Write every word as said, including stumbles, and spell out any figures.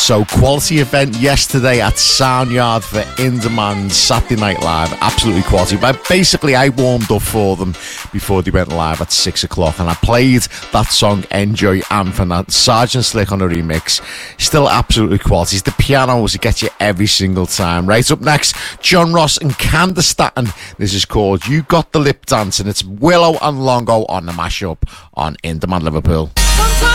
So, quality event yesterday at Soundyard for Indemand Saturday Night Live. Absolutely quality. But basically, I warmed up for them before they went live at six o'clock, and I played that song Enjoy Anthem, that Sergeant Slick on a remix. Still absolutely quality. It's the pianos that get you every single time. Right up next, John Ross and Candace Staton. This is called You Got the Lip Dance, and it's Willow and Longo on the mashup on In Demand Liverpool. Sometimes